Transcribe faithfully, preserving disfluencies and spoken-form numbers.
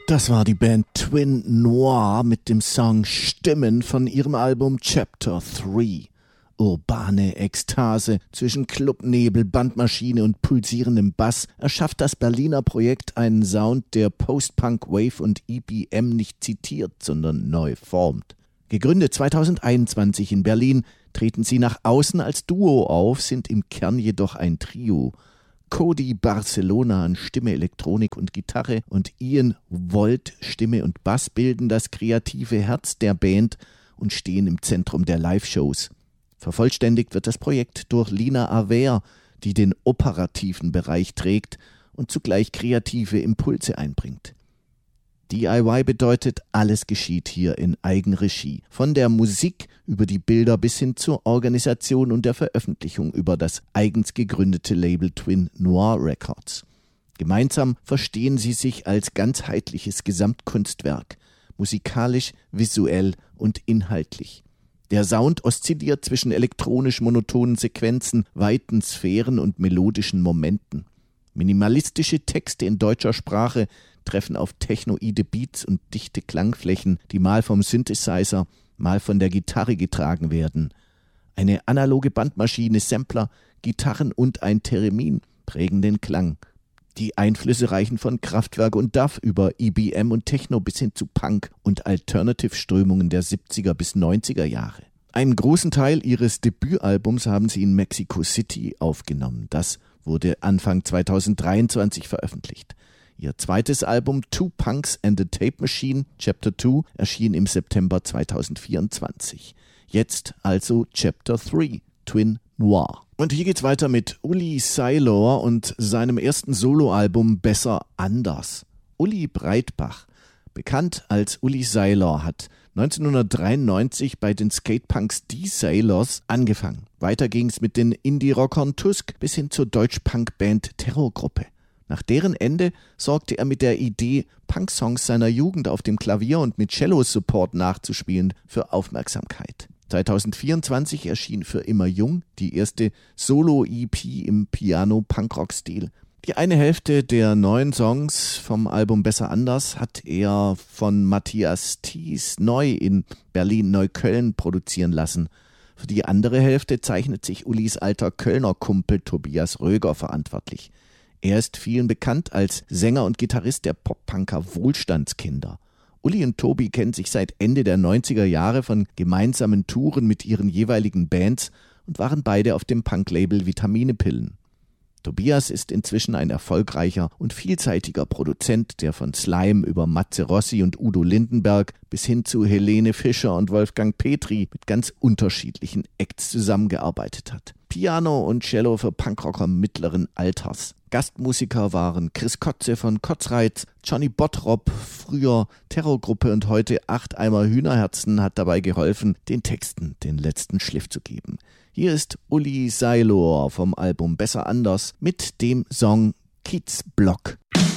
Das war die Band Twin Noir mit dem Song Stimmen von ihrem Album Chapter drei. Urbane Ekstase zwischen Clubnebel, Bandmaschine und pulsierendem Bass erschafft das Berliner Projekt einen Sound, der Post-Punk, Wave und E B M nicht zitiert, sondern neu formt. Gegründet zweitausendeinundzwanzig in Berlin, treten sie nach außen als Duo auf, sind im Kern jedoch ein Trio. Cody Barcelona an Stimme, Elektronik und Gitarre und Ian Wold Stimme und Bass bilden das kreative Herz der Band und stehen im Zentrum der Live-Shows. Vervollständigt wird das Projekt durch Lina Aver, die den operativen Bereich trägt und zugleich kreative Impulse einbringt. D I Y bedeutet, alles geschieht hier in Eigenregie. Von der Musik über die Bilder bis hin zur Organisation und der Veröffentlichung über das eigens gegründete Label Twin Noir Records. Gemeinsam verstehen sie sich als ganzheitliches Gesamtkunstwerk, musikalisch, visuell und inhaltlich. Der Sound oszilliert zwischen elektronisch monotonen Sequenzen, weiten Sphären und melodischen Momenten. Minimalistische Texte in deutscher Sprache treffen auf technoide Beats und dichte Klangflächen, die mal vom Synthesizer, mal von der Gitarre getragen werden. Eine analoge Bandmaschine, Sampler, Gitarren und ein Theremin prägen den Klang. Die Einflüsse reichen von Kraftwerk und Duff über E B M und Techno bis hin zu Punk und Alternative-Strömungen der siebziger bis neunziger Jahre. Einen großen Teil ihres Debütalbums haben sie in Mexico City aufgenommen. Das wurde Anfang zweitausenddreiundzwanzig veröffentlicht. Ihr zweites Album Two Punks and a Tape Machine, Chapter zwei, erschien im September zweitausendvierundzwanzig. Jetzt also Chapter drei, Twin Noir. Und hier geht's weiter mit Uli Sailor und seinem ersten Soloalbum Besser anders. Uli Breitbach, bekannt als Uli Sailor, hat neunzehnhundertdreiundneunzig bei den Skatepunks Die Sailors angefangen. Weiter ging's mit den Indie-Rockern Tusk bis hin zur Deutsch-Punk-Band Terrorgruppe. Nach deren Ende sorgte er mit der Idee, Punk-Songs seiner Jugend auf dem Klavier und mit Cello-Support nachzuspielen, für Aufmerksamkeit. zweitausendvierundzwanzig erschien Für immer jung die erste Solo-E P im Piano-Punkrock-Stil. Die eine Hälfte der neuen Songs vom Album Besser anders hat er von Matthias Thies neu in Berlin-Neukölln produzieren lassen. Für die andere Hälfte zeichnet sich Ulis alter Kölner Kumpel Tobias Röger verantwortlich. Er ist vielen bekannt als Sänger und Gitarrist der Pop-Punker Wohlstandskinder. Uli und Tobi kennen sich seit Ende der neunziger Jahre von gemeinsamen Touren mit ihren jeweiligen Bands und waren beide auf dem Punk-Label Vitaminepillen. Tobias ist inzwischen ein erfolgreicher und vielseitiger Produzent, der von Slime über Matze Rossi und Udo Lindenberg bis hin zu Helene Fischer und Wolfgang Petri mit ganz unterschiedlichen Acts zusammengearbeitet hat. Piano und Cello für Punkrocker mittleren Alters. Gastmusiker waren Chris Kotze von Kotzreiz, Johnny Bottrop, früher Terrorgruppe und heute Acht Eimer Hühnerherzen, hat dabei geholfen, den Texten den letzten Schliff zu geben. Hier ist Uli Sailor vom Album Besser anders mit dem Song Kiezblock.